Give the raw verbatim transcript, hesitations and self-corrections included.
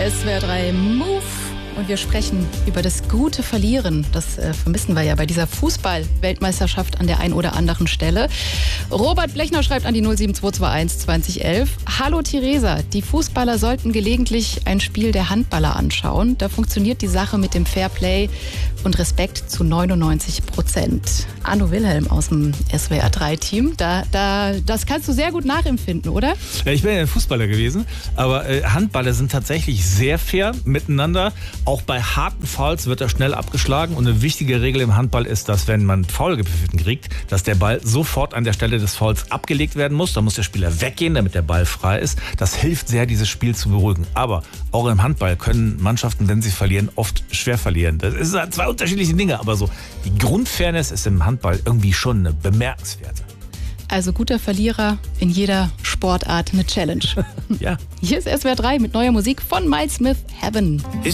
S W R drei Move und wir sprechen über das gute Verlieren. Das äh, vermissen wir ja bei dieser Fußball-Weltmeisterschaft an der einen oder anderen Stelle. Robert Blechner schreibt an die null sieben zwei zwei eins zwanzig elf. Hallo Theresa, die Fußballer sollten gelegentlich ein Spiel der Handballer anschauen. Da funktioniert die Sache mit dem Fairplay und Respekt zu neunundneunzig Prozent. Arno Wilhelm aus dem S W R drei Team, da, da, das kannst du sehr gut nachempfinden, oder? Ja, ich bin ja ein Fußballer gewesen, aber äh, Handballer sind tatsächlich sehr fair miteinander. Auch bei harten Fouls wird er schnell abgeschlagen und eine wichtige Regel im Handball ist, dass wenn man Foul gepfiffen kriegt, dass der Ball sofort an der Stelle des Fouls abgelegt werden muss. Da muss der Spieler weggehen, damit der Ball frei ist. Das hilft sehr, dieses Spiel zu beruhigen. Aber auch im Handball können Mannschaften, wenn sie verlieren, oft schwer verlieren. Das sind zwei unterschiedliche Dinge, aber so die Grundfairness ist im Handball irgendwie schon eine bemerkenswerte. Also guter Verlierer in jeder Sportart eine Challenge. Ja. Hier ist S W R drei mit neuer Musik von Miles Smith, Heaven.